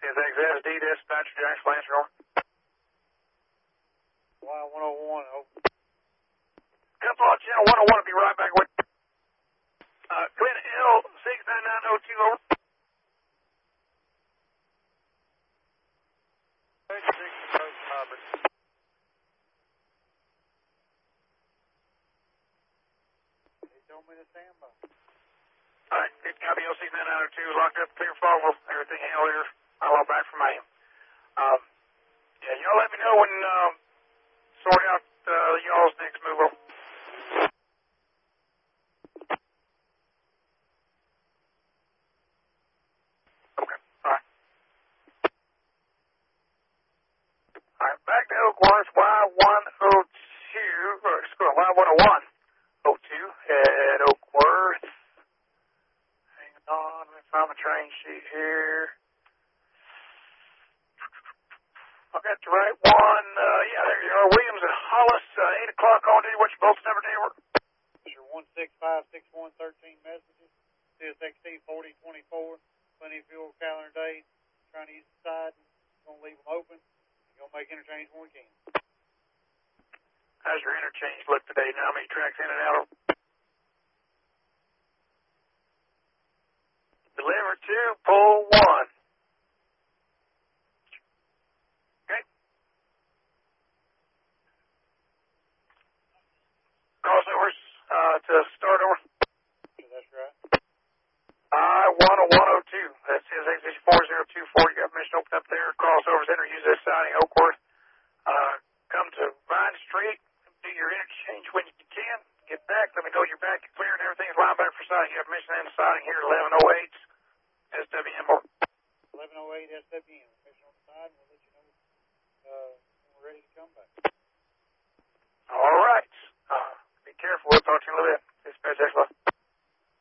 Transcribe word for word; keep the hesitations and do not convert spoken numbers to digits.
C S X S D dispatcher, Jackson Lancer, over. Y one oh one, over. Couple on channel one oh one, will be right back with you. Uh, come in L six nine nine oh two, over. He told me to stand by. All right, good copy, L six nine nine oh two, locked up, clear forward, everything held here. I'll walk back from A M. Um, yeah, y'all let me know when, um, sort out, uh, y'all's next move over. Okay, all right. All right, back to Oakworth, Y one oh two, or excuse me, Y one oh one oh two at Oakworth. Hang on, let me find my train sheet here. I got the right one. Uh, yeah, there you are. Williams and Hollis, uh, eight o'clock on duty. What's your bolts number, day work? Your one six five six one one three messages. C S X T forty twenty-four. Plenty of fuel, calendar days. Trying to use the side. Going to leave them open. You're going to make interchange when we can. How's your interchange look today? Now, how many tracks in and out? Deliver to pole one. Okay. Crossovers uh, to start over. Yeah, that's right. I one oh one oh two. That's C S X four oh two four. You got permission to open up there. Crossovers, enter, use this siding, Oakworth. Uh, come to Vine Street. Do your interchange when you can. Get back. Let me know you're back. You're clear and everything's lined back for siding. You have permission in the siding here, eleven oh eight. S W M. eleven oh eight S W M. Permission on the side, and we'll let you know uh, when we're ready to come back. All right. Uh, be careful. We'll talk to you in a little bit. Dispatch, X-Love.